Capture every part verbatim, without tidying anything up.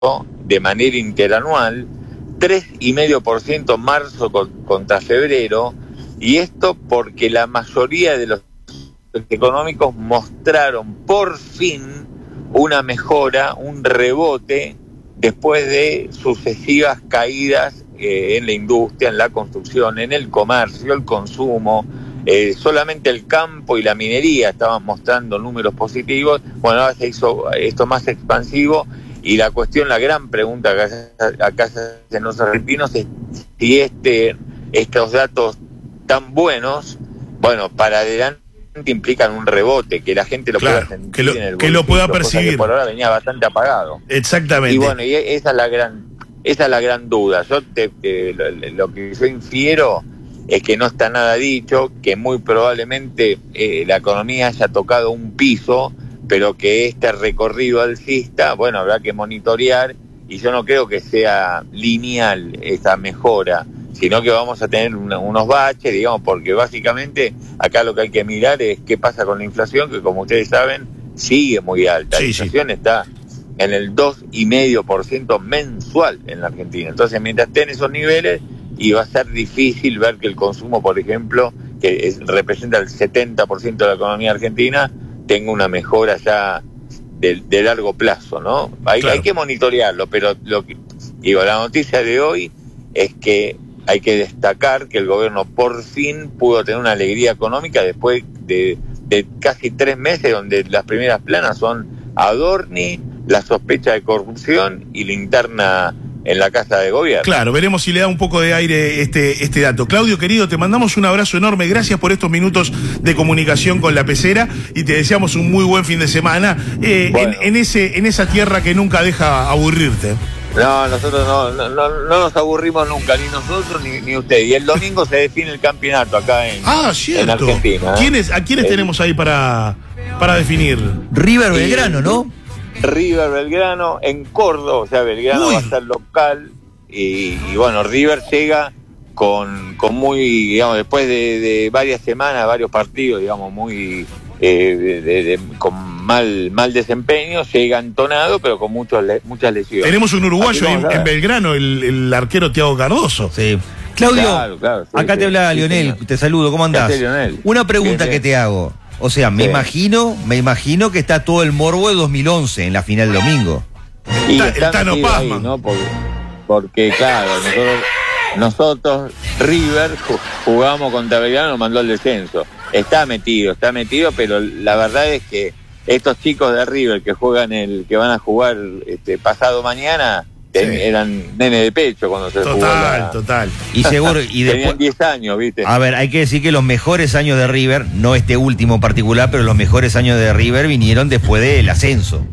de manera interanual, tres coma cinco por ciento marzo con, contra febrero, y esto porque la mayoría de los económicos mostraron por fin una mejora, un rebote, después de sucesivas caídas eh, en la industria, en la construcción, en el comercio, el consumo. Eh, solamente el campo y la minería estaban mostrando números positivos. Bueno, ahora se hizo esto más expansivo, y la cuestión, la gran pregunta que acá, acá se hacen los argentinos es si este, estos datos tan buenos, bueno, para adelante implican un rebote, que la gente lo claro, pueda sentir que lo, en el que lo pueda percibir. Que por ahora venía bastante apagado. Exactamente. Y bueno, y esa es la gran, esa es la gran duda. Yo te, te, lo, lo que yo infiero es que no está nada dicho, que muy probablemente eh, la economía haya tocado un piso, pero que este recorrido alcista, bueno, habrá que monitorear, y yo no creo que sea lineal esa mejora, sino que vamos a tener una, unos baches, digamos, porque básicamente acá lo que hay que mirar es qué pasa con la inflación, que como ustedes saben, sigue muy alta. Sí, la inflación sí. está en el dos coma cinco por ciento mensual en la Argentina. Entonces, mientras esté en esos niveles, y va a ser difícil ver que el consumo, por ejemplo, que es, representa el setenta por ciento de la economía argentina, tenga una mejora ya de, de largo plazo, ¿no? Hay, claro. hay que monitorearlo, pero lo que digo, la noticia de hoy es que hay que destacar que el gobierno por fin pudo tener una alegría económica después de, de casi tres meses, donde las primeras planas son Adorni, la sospecha de corrupción y la interna en la Casa de Gobierno. Claro, veremos si le da un poco de aire este, este dato. Claudio, querido, te mandamos un abrazo enorme, gracias por estos minutos de comunicación con La Pecera, y te deseamos un muy buen fin de semana eh, bueno. en, en, ese, en esa tierra que nunca deja aburrirte. No, nosotros no, no, no, no nos aburrimos nunca, ni nosotros ni, ni usted. Y el domingo se define el campeonato acá en, ah, cierto. en Argentina. ¿eh? ¿Quiénes, ¿A quiénes eh, tenemos ahí para, para definir? River Belgrano, ¿no? River Belgrano en Córdoba, o sea, Belgrano Uy. va a ser local, y, y bueno, River llega con, con muy, digamos, después de, de varias semanas, varios partidos, digamos, muy eh, de, de, de, con mal mal desempeño, llega entonado, pero con muchos muchas lesiones. Tenemos un uruguayo en, en Belgrano, el, el arquero Thiago Cardoso. Sí. Claudio, claro, claro, sí, acá sí, te habla sí, Lionel, sí, te saludo, ¿cómo andás? Una pregunta bien, que bien. te hago. O sea, me sí. imagino, me imagino que está todo el morbo de dos mil once en la final del domingo. Y está, está Tano Pazman. Ahí, ¿no? Porque, porque claro, nosotros, nosotros, River, jugamos contra Belgrano, nos mandó el descenso. Está metido, está metido, pero la verdad es que estos chicos de River que juegan el, que van a jugar este pasado mañana, Sí. eran nene de pecho cuando se total, jugó la... Total, y seguro y tenían diez años, ¿viste? A ver, hay que decir que los mejores años de River, no este último en particular, pero los mejores años de River vinieron después del ascenso.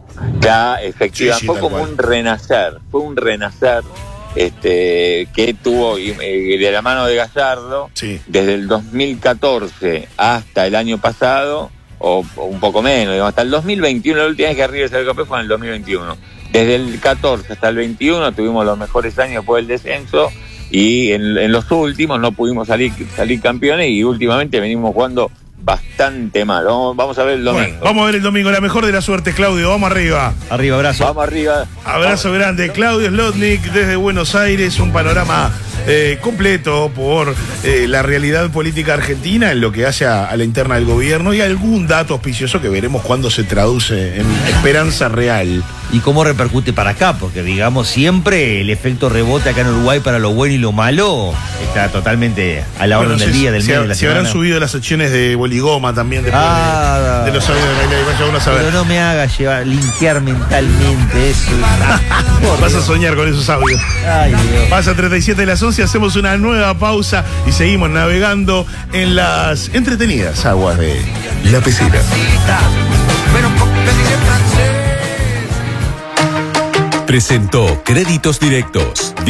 Ya, efectivamente, sí, sí, fue como cual. un renacer, fue un renacer este que tuvo eh, de la mano de Gallardo, sí. desde el dos mil catorce hasta el año pasado, o, o un poco menos, digamos, hasta el dos mil veintiuno, la última vez que River salió campeón fue en el dos mil veintiuno. Desde el catorce hasta el veintiuno tuvimos los mejores años después del descenso, y en, en los últimos no pudimos salir, salir campeones, y últimamente venimos jugando bastante mal. Vamos, vamos a ver el domingo. Bueno, vamos a ver el domingo. La mejor de la suerte, Claudio. Vamos arriba. Arriba, abrazo. Vamos arriba. Abrazo vamos. grande. Claudio Slotnick desde Buenos Aires. Un panorama eh, completo por eh, la realidad política argentina en lo que hace a, a la interna del gobierno, y algún dato auspicioso que veremos cuándo se traduce en esperanza real. Y cómo repercute para acá, porque digamos siempre el efecto rebote acá en Uruguay para lo bueno y lo malo está totalmente a la bueno, orden del día, del medio de la se semana. Se habrán subido las acciones de Boligoma también después ah, de, de los años de la vaya uno a saber. Pero no me haga llevar, limpiar mentalmente eso. Vas a soñar con esos audios. Ay, Dios. Pasa treinta y siete de las once, hacemos una nueva pausa y seguimos navegando en las entretenidas aguas de La Pecera. Presentó Créditos Directos.